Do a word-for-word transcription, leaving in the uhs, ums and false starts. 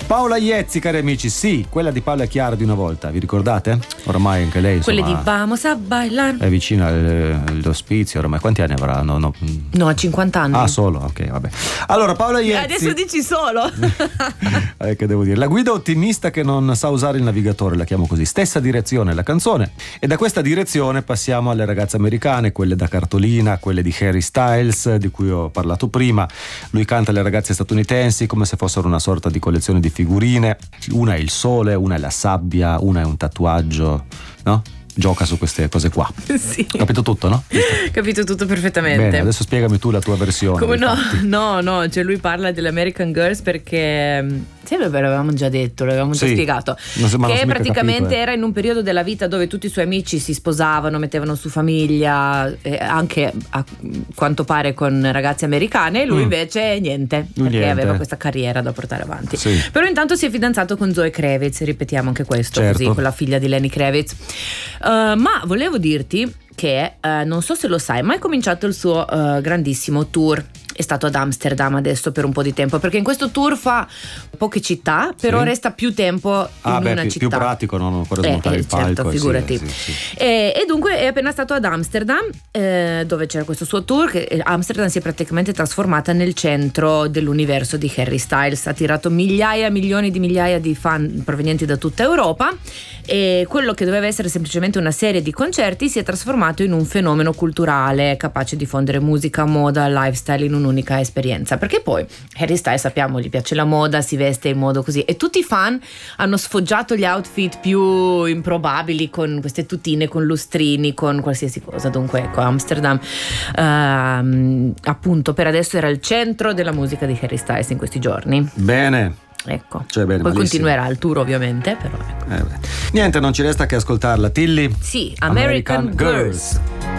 Paola Iezzi, cari amici, sì, quella di Paola Chiara di una volta, vi ricordate? Ormai anche lei, insomma, quelle di Vamos a bailar, è vicina all'ospizio ormai. Quanti anni avrà? No, no. no, cinquanta anni. Ah, solo, ok, vabbè. Allora, Paola Iezzi. Adesso dici solo. eh, che devo dire? La guida ottimista che non sa usare il navigatore, la chiamo così. Stessa direzione la canzone, e da questa direzione passiamo alle ragazze americane, quelle da cartolina, quelle di Harry Styles, di cui ho parlato prima. Lui canta le ragazze statunitensi come se fossero una sorta di collezione di figurine. Una è il sole, una è la sabbia, una è un tatuaggio, no? Gioca su queste cose qua. Sì. Capito tutto, no? Capito tutto perfettamente. Bene, adesso spiegami tu la tua versione. Come no? Fatti. No, no, cioè lui parla delle American Girls perché sì, vabbè, l'avevamo già detto, l'avevamo già Sì. spiegato. Non so, ma non che so mica praticamente capito, eh. era in un periodo della vita dove tutti i suoi amici si sposavano, mettevano su famiglia, eh, anche a quanto pare con ragazze americane, e lui Mm. invece niente, Lui perché niente. aveva questa carriera da portare avanti. Sì. Però intanto si è fidanzato con Zoe Kravitz, ripetiamo anche questo, Certo. così, con la figlia di Lenny Kravitz. Uh, ma volevo dirti che uh, non so se lo sai, ma è cominciato il suo uh, grandissimo tour. È stato ad Amsterdam adesso per un po' di tempo, perché in questo tour fa poche città, però Sì. resta più tempo in Ah, beh, una più, città. più pratico, non ancora smontare Eh, il eh, certo, palco. eh, figurati. sì, sì, sì. E, e dunque è appena stato ad Amsterdam, eh, dove c'era questo suo tour, che Amsterdam si è praticamente trasformata nel centro dell'universo di Harry Styles. Ha attirato migliaia, milioni di migliaia di fan provenienti da tutta Europa, e quello che doveva essere semplicemente una serie di concerti si è trasformato in un fenomeno culturale capace di fondere musica, moda, lifestyle in un'unica esperienza. Perché poi Harry Styles, sappiamo, gli piace la moda, si veste in modo così, e tutti i fan hanno sfoggiato gli outfit più improbabili con queste tutine, con lustrini, con qualsiasi cosa. Dunque ecco, Amsterdam ehm, appunto per adesso era il centro della musica di Harry Styles in questi giorni. Bene. Ecco, Cioè, bene, poi malissimo. continuerà il tour ovviamente, però ecco. Eh, beh. Niente, non ci resta che ascoltarla, Tilly. Sì, American, American Girls. Girls.